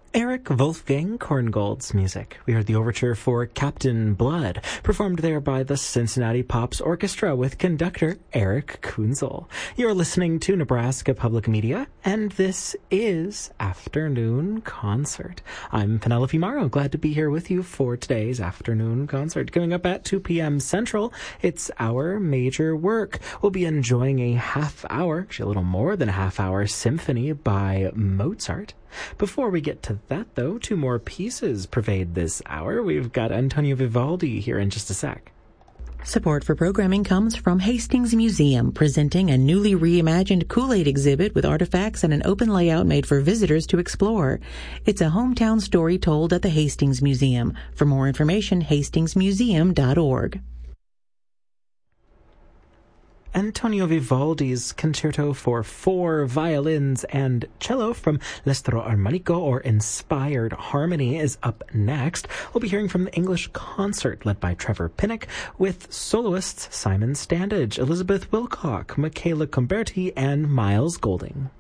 Eric Wolfgang Korngold's music. We heard the overture for Captain Blood, performed there by the Cincinnati Pops Orchestra with conductor Eric Kunzel. You're listening to Nebraska Public Media, and this is Afternoon Concert. I'm Penelope Morrow, glad to be here with you for today's Afternoon Concert. Coming up at 2 p.m. Central, it's our major work. We'll be enjoying a half hour, actually a little more than a half hour, symphony by Mozart. Before we get to that, though, two more pieces pervade this hour. We've got Antonio Vivaldi here in just a sec. Support for programming comes from Hastings Museum, presenting a newly reimagined Kool-Aid exhibit with artifacts and an open layout made for visitors to explore. It's a hometown story told at the Hastings Museum. For more information, hastingsmuseum.org. Antonio Vivaldi's Concerto for 4 violins and cello from L'Estro Armonico, or Inspired Harmony, is up next. We'll be hearing from the English Concert, led by Trevor Pinnock, with soloists Simon Standage, Elizabeth Wilcock, Michaela Comberti, and Miles Golding.